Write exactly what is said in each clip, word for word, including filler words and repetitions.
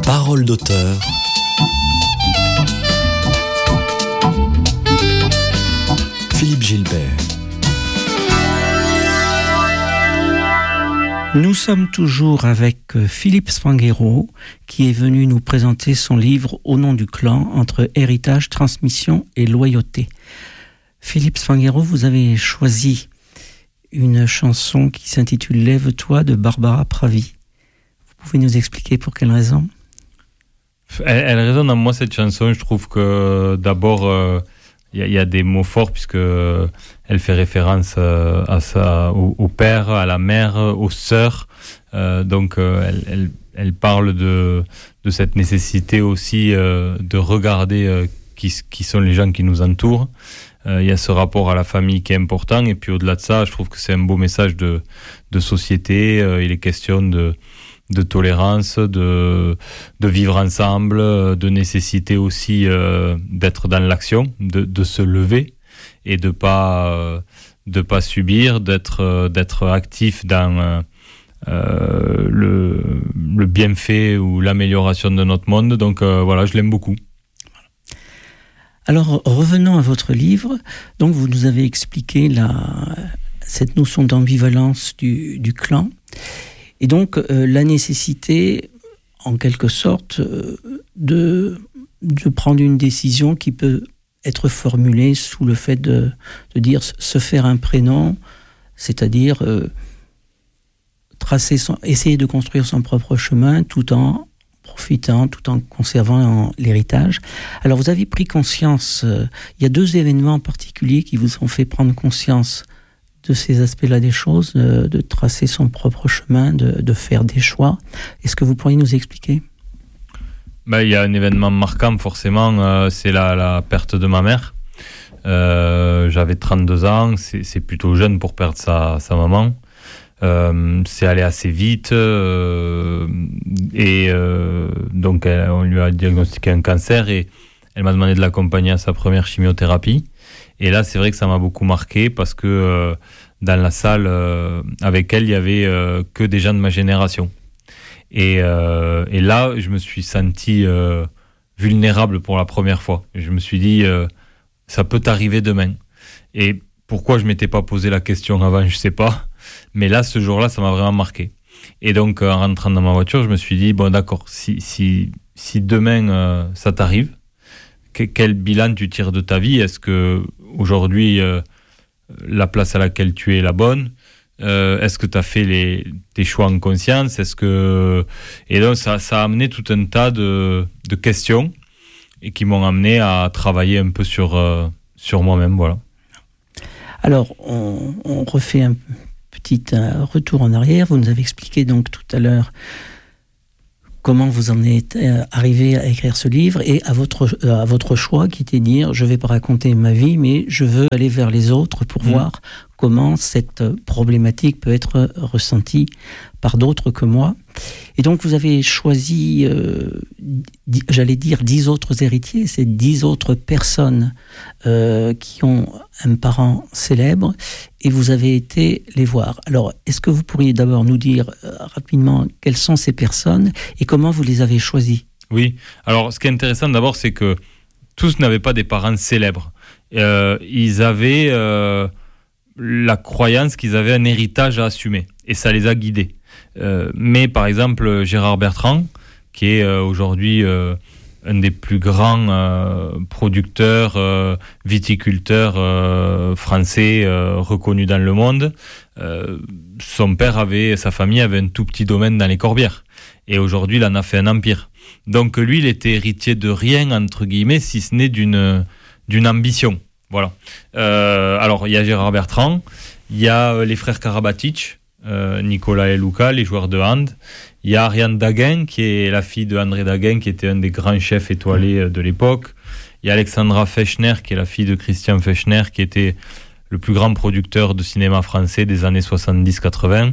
Parole d'auteur. Philippe Gilbert. Nous sommes toujours avec Philippe Spanghero, qui est venu nous présenter son livre Au nom du clan, entre héritage, transmission et loyauté. Philippe Spanghero, vous avez choisi une chanson qui s'intitule Lève-toi de Barbara Pravi. Vous pouvez nous expliquer pour quelle raison ? Elle, elle résonne en moi, cette chanson. Je trouve que d'abord, il euh, y, y a des mots forts, puisque euh, elle fait référence euh, à ça, au, au père, à la mère, aux sœurs. Euh, donc, euh, elle, elle, elle parle de, de cette nécessité aussi euh, de regarder euh, qui, qui sont les gens qui nous entourent. Il euh, y a ce rapport à la famille qui est important. Et puis, au-delà de ça, je trouve que c'est un beau message de, de société. Euh, il est question de... de tolérance, de, de vivre ensemble, de nécessité aussi euh, d'être dans l'action, de, de se lever et de pas euh, de pas subir, d'être euh, d'être actif dans euh, le, le bienfait ou l'amélioration de notre monde. Donc euh, voilà, je l'aime beaucoup. Alors revenons à votre livre. Donc vous nous avez expliqué la, cette notion d'ambivalence du, du clan. Et donc, euh, la nécessité, en quelque sorte, euh, de, de prendre une décision qui peut être formulée sous le fait de, de dire se faire un prénom, c'est-à-dire euh, tracer son, essayer de construire son propre chemin tout en profitant, tout en conservant l'héritage. Alors, vous avez pris conscience, euh, il y a deux événements particuliers qui vous ont fait prendre conscience de ces aspects-là des choses, de, de tracer son propre chemin, de, de faire des choix. Est-ce que vous pourriez nous expliquer ? Ben, il y a un événement marquant, forcément, euh, c'est la, la perte de ma mère. Euh, j'avais trente-deux ans, c'est, c'est plutôt jeune pour perdre sa, sa maman. Euh, c'est allé assez vite, euh, et euh, donc elle, on lui a diagnostiqué un cancer, et elle m'a demandé de l'accompagner à sa première chimiothérapie. Et là, c'est vrai que ça m'a beaucoup marqué, parce que euh, dans la salle, euh, avec elle, il y avait euh, que des gens de ma génération. Et, euh, et là, je me suis senti euh, vulnérable pour la première fois. Je me suis dit, euh, ça peut t'arriver demain. Et pourquoi je m'étais pas posé la question avant, je sais pas. Mais là, ce jour-là, ça m'a vraiment marqué. Et donc, en rentrant dans ma voiture, je me suis dit, bon, d'accord, si, si, si demain, euh, ça t'arrive, quel bilan tu tires de ta vie ? Est-ce que aujourd'hui euh, la place à laquelle tu es est la bonne ? euh, Est-ce que tu as fait les, tes choix en conscience ? Est-ce que... Et donc ça, ça a amené tout un tas de, de questions, et qui m'ont amené à travailler un peu sur, euh, sur moi-même. Voilà. Alors, on, on refait un petit euh, retour en arrière. Vous nous avez expliqué donc tout à l'heure comment vous en êtes euh, arrivé à écrire ce livre, et à votre, euh, à votre choix qui était de dire je ne vais pas raconter ma vie, mais je veux aller vers les autres pour mmh. voir comment cette problématique peut être ressentie par d'autres que moi. Et donc vous avez choisi, euh, dix, j'allais dire, dix autres héritiers, c'est dix autres personnes euh, qui ont un parent célèbre, et vous avez été les voir. Alors, est-ce que vous pourriez d'abord nous dire euh, rapidement quelles sont ces personnes et comment vous les avez choisies ? Oui, alors ce qui est intéressant d'abord, c'est que tous n'avaient pas des parents célèbres. Euh, ils avaient euh, la croyance qu'ils avaient un héritage à assumer, et ça les a guidés. Euh, mais par exemple, Gérard Bertrand, qui est euh, aujourd'hui euh, un des plus grands euh, producteurs, euh, viticulteurs euh, français euh, reconnus dans le monde, euh, son père avait, sa famille avait un tout petit domaine dans les Corbières. Et aujourd'hui, il en a fait un empire. Donc lui, il était héritier de rien, entre guillemets, si ce n'est d'une, d'une ambition. Voilà. Euh, alors, il y a Gérard Bertrand, il y a les frères Karabatic, Euh, Nicolas et Luca, les joueurs de hand. Il y a Ariane Daguin, qui est la fille de André Daguin, qui était un des grands chefs étoilés de l'époque. Il y a Alexandra Fechner, qui est la fille de Christian Fechner, qui était le plus grand producteur de cinéma français des années soixante-dix quatre-vingts.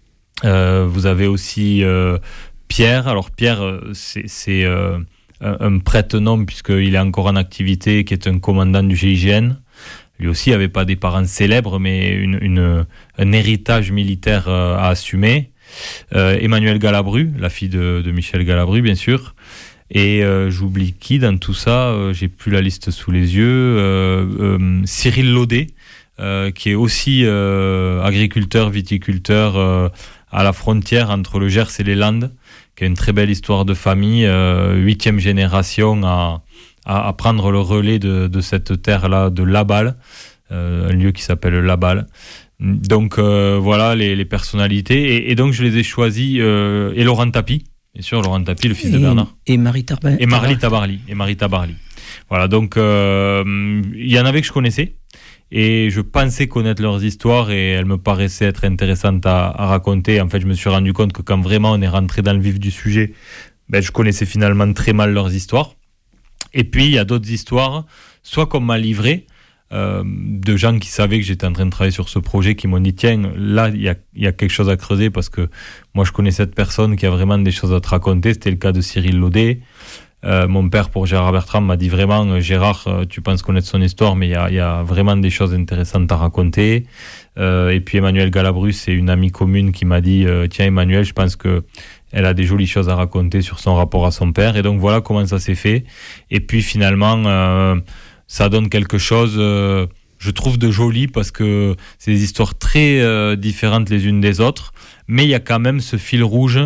Euh, vous avez aussi euh, Pierre. Alors Pierre, c'est, c'est euh, un, un prête-nom, puisqu'il est encore en activité, qui est un commandant du G I G N. Lui aussi n'avait pas des parents célèbres, mais une, une, un héritage militaire à assumer. Euh, Emmanuelle Galabru, la fille de, de Michel Galabru, bien sûr. Et euh, j'oublie qui dans tout ça, euh, j'ai plus la liste sous les yeux. Euh, euh, Cyril Laudet, euh, qui est aussi euh, agriculteur, viticulteur euh, à la frontière entre le Gers et les Landes, qui a une très belle histoire de famille, euh, huitième génération à, à, à prendre le relais de, de cette terre-là, de Laballe, euh, un lieu qui s'appelle Laballe. Donc euh, voilà les, les personnalités. Et, et donc je les ai choisis, euh, et Laurent Tapie, bien sûr, Laurent Tapie, le fils et, de Bernard. Et Marie Tabarly. Et Marie Tabarly. Et Marie Tabarly. Voilà, donc il euh, y en avait que je connaissais. Et je pensais connaître leurs histoires et elles me paraissaient être intéressantes à, à raconter. En fait, je me suis rendu compte que quand vraiment on est rentré dans le vif du sujet, ben, je connaissais finalement très mal leurs histoires. Et puis, il y a d'autres histoires, soit qu'on m'a livré, euh, de gens qui savaient que j'étais en train de travailler sur ce projet, qui m'ont dit, tiens, là, il y a, y a quelque chose à creuser parce que moi, je connais cette personne qui a vraiment des choses à te raconter. C'était le cas de Cyril Laudet. Euh, mon père, pour Gérard Bertrand, m'a dit vraiment, Gérard, euh, tu penses connaître son histoire, mais il y a, y a vraiment des choses intéressantes à raconter. Euh, et puis Emmanuelle Galabru, c'est une amie commune qui m'a dit, euh, tiens Emmanuelle, je pense que elle a des jolies choses à raconter sur son rapport à son père. Et donc voilà comment ça s'est fait. Et puis finalement, euh, ça donne quelque chose, euh, je trouve, de joli, parce que c'est des histoires très euh, différentes les unes des autres, mais il y a quand même ce fil rouge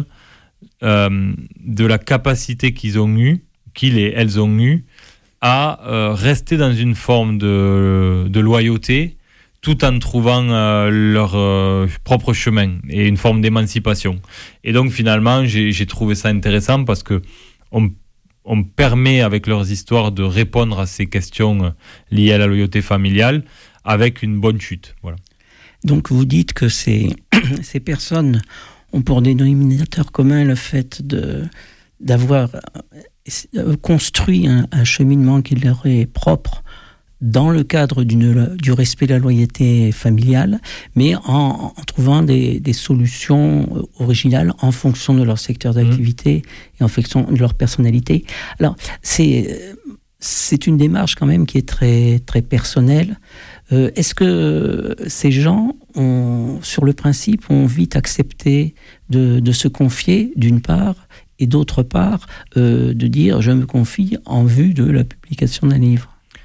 Euh, de la capacité qu'ils ont eu, qu'ils et elles ont eu, à euh, rester dans une forme de, de loyauté, tout en trouvant euh, leur euh, propre chemin et une forme d'émancipation. Et donc finalement, j'ai, j'ai trouvé ça intéressant parce que on, on permet avec leurs histoires de répondre à ces questions liées à la loyauté familiale avec une bonne chute. Voilà. Donc vous dites que ces, ces personnes ont pour dénominateur commun le fait de, d'avoir construit un, un cheminement qui leur est propre dans le cadre d'une, du respect de la loyauté familiale, mais en, en trouvant des, des solutions originales en fonction de leur secteur d'activité mmh. et en fonction de leur personnalité. Alors, c'est, c'est une démarche quand même qui est très, très personnelle. Euh, est-ce que ces gens, ont, sur le principe, ont vite accepté de, de se confier, d'une part, et d'autre part, euh, de dire « je me confie » en vue de la publication d'un livre?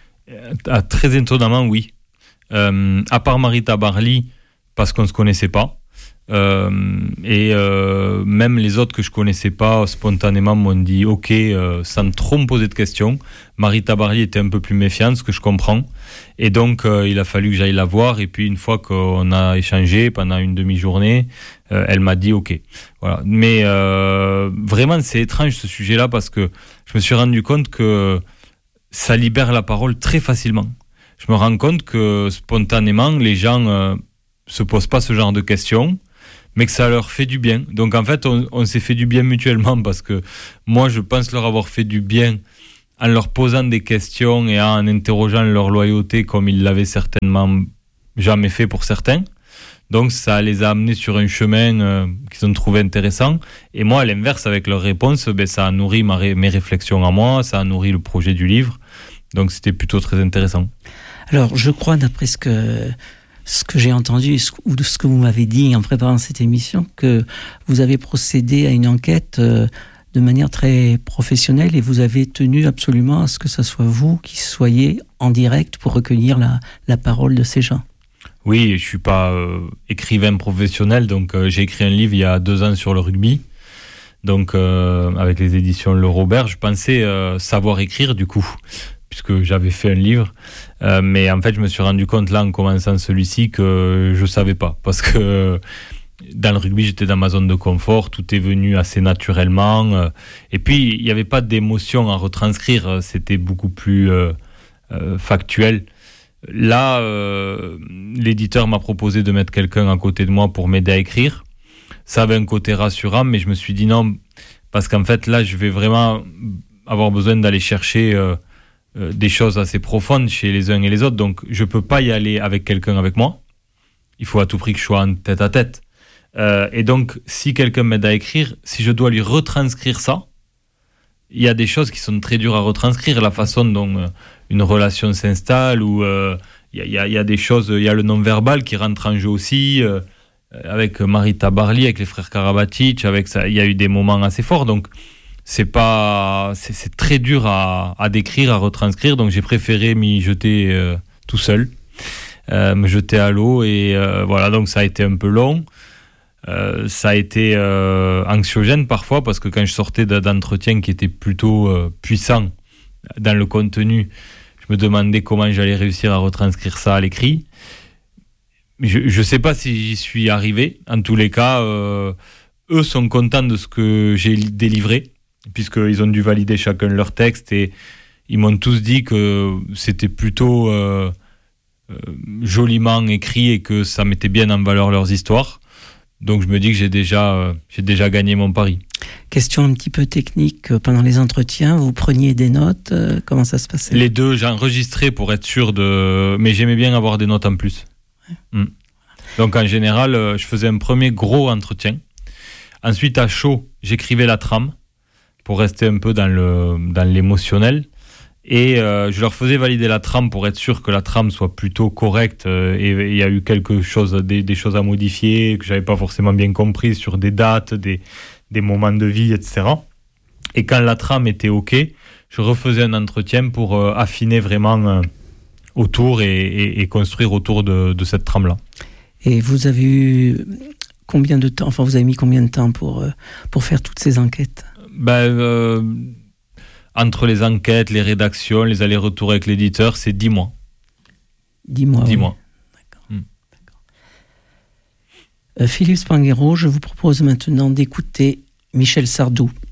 euh, Très étonnamment, oui. Euh, à part Marie Tabarly, parce qu'on ne se connaissait pas. Euh, et euh, même les autres que je connaissais pas spontanément m'ont dit ok euh, sans trop me poser de questions. Marie Tabarly était un peu plus méfiante, ce que je comprends, et donc euh, il a fallu que j'aille la voir, et puis une fois qu'on a échangé pendant une demi-journée, euh, elle m'a dit ok. Voilà. Mais euh, vraiment c'est étrange ce sujet-là, parce que je me suis rendu compte que ça libère la parole très facilement. Je me rends compte que spontanément les gens euh, se posent pas ce genre de questions, mais que ça leur fait du bien. Donc en fait, on, on s'est fait du bien mutuellement, parce que moi, je pense leur avoir fait du bien en leur posant des questions et en interrogeant leur loyauté comme ils l'avaient certainement jamais fait pour certains. Donc ça les a amenés sur un chemin euh, qu'ils ont trouvé intéressant. Et moi, à l'inverse, avec leurs réponses, ben, ça a nourri ma ré- mes réflexions à moi, ça a nourri le projet du livre. Donc c'était plutôt très intéressant. Alors, je crois, d'après ce que... ce que j'ai entendu ou de ce que vous m'avez dit en préparant cette émission, que vous avez procédé à une enquête euh, de manière très professionnelle, et vous avez tenu absolument à ce que ce soit vous qui soyez en direct pour recueillir la, la parole de ces gens. Oui, je ne suis pas euh, écrivain professionnel, donc euh, j'ai écrit un livre il y a deux ans sur le rugby, donc euh, avec les éditions Le Robert. Je pensais euh, savoir écrire du coup, puisque j'avais fait un livre. Euh, mais en fait, je me suis rendu compte là, en commençant celui-ci, que je ne savais pas. Parce que dans le rugby, j'étais dans ma zone de confort, tout est venu assez naturellement. Euh, et puis, il n'y avait pas d'émotion à retranscrire, c'était beaucoup plus euh, euh, factuel. Là, euh, l'éditeur m'a proposé de mettre quelqu'un à côté de moi pour m'aider à écrire. Ça avait un côté rassurant, mais je me suis dit non, parce qu'en fait, là, je vais vraiment avoir besoin d'aller chercher... Euh, Euh, des choses assez profondes chez les uns et les autres, donc je peux pas y aller avec quelqu'un avec moi, il faut à tout prix que je sois en tête à tête, euh, et donc si quelqu'un m'aide à écrire, si je dois lui retranscrire ça, il y a des choses qui sont très dures à retranscrire, la façon dont euh, une relation s'installe, ou il euh, y, y, y a des choses, il y a le non-verbal qui rentre en jeu aussi, il euh, avec Marita Barli, avec les frères Karabatic, avec ça, il y a eu des moments assez forts. Donc, c'est pas, c'est, c'est très dur à, à décrire, à retranscrire. Donc, j'ai préféré m'y jeter euh, tout seul, euh, me jeter à l'eau. Et euh, voilà, donc ça a été un peu long. Euh, ça a été euh, anxiogène parfois parce que quand je sortais d'entretiens qui étaient plutôt euh, puissants dans le contenu, je me demandais comment j'allais réussir à retranscrire ça à l'écrit. Je ne sais pas si j'y suis arrivé. En tous les cas, euh, eux sont contents de ce que j'ai délivré, puisqu'ils ont dû valider chacun leur texte et ils m'ont tous dit que c'était plutôt euh, euh, joliment écrit et que ça mettait bien en valeur leurs histoires. Donc je me dis que j'ai déjà, euh, j'ai déjà gagné mon pari. Question un petit peu technique, pendant les entretiens, vous preniez des notes, euh, comment ça se passait ? Les deux, j'ai enregistré pour être sûr de... Mais j'aimais bien avoir des notes en plus. Ouais. Mm. Donc en général, euh, je faisais un premier gros entretien. Ensuite, à chaud, j'écrivais la trame pour rester un peu dans, le, dans l'émotionnel. Et euh, je leur faisais valider la trame pour être sûr que la trame soit plutôt correcte. Euh, et il y a eu quelque chose, des, des choses à modifier que j'avais pas forcément bien comprises sur des dates, des, des moments de vie, et cetera. Et quand la trame était OK, je refaisais un entretien pour euh, affiner vraiment euh, autour et, et, et construire autour de, de cette trame-là. Et vous avez eu combien de temps, enfin vous avez mis combien de temps pour, euh, pour faire toutes ces enquêtes ? Ben... Euh, Entre les enquêtes, les rédactions, les allers-retours avec l'éditeur, c'est dix mois. Dix mois. Dix oui. mois. D'accord. Mm. D'accord. Euh, Philippe Spanghero, je vous propose maintenant d'écouter Michel Sardou.